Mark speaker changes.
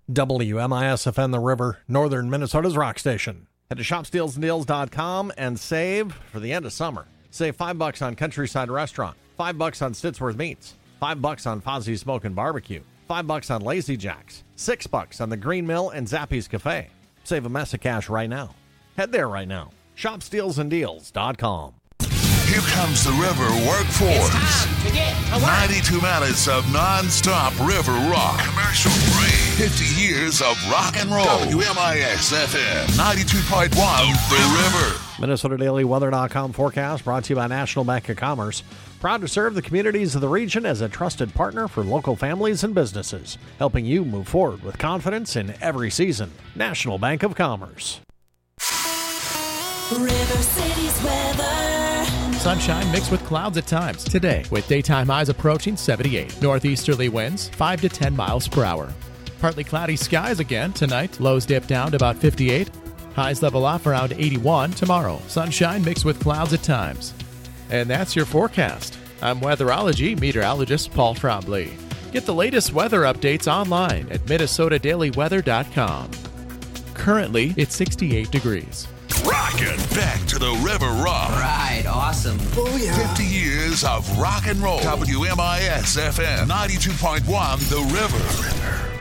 Speaker 1: WMISFN The River, northern Minnesota's rock station. Head to shopstealsanddeals.com and save for the end of summer. Save $5 on Countryside Restaurant, $5 on Stitsworth Meats, $5 on Fozzie's Smokin' Barbecue, $5 on Lazy Jacks, $6 on the Green Mill and Zappy's Cafe. Save a mess of cash right now. Head there right now. shopstealsanddeals.com.
Speaker 2: Here comes the River Workforce.
Speaker 3: It's time to get to work.
Speaker 2: 92 minutes of non-stop river rock. Commercial free. 50 years of rock and roll. WMIS-FM 92.1 The River.
Speaker 1: MinnesotaDailyWeather.com forecast brought to you by National Bank of Commerce. Proud to serve the communities of the region as a trusted partner for local families and businesses, helping you move forward with confidence in every season. National Bank of Commerce.
Speaker 4: River City's weather.
Speaker 5: Sunshine mixed with clouds at times today, with daytime highs approaching 78. Northeasterly winds 5 to 10 miles per hour. Partly cloudy skies again tonight. Lows dip down to about 58. Highs level off around 81 tomorrow. Sunshine mixed with clouds at times. And that's your forecast. I'm weatherology meteorologist Paul Trombley. Get the latest weather updates online at MinnesotaDailyWeather.com. Currently, it's 68 degrees.
Speaker 2: Rockin' back to the River Rock.
Speaker 3: Right, awesome.
Speaker 2: Oh, yeah. 50 years of rock and roll. WMIS-FM 92.1 The River.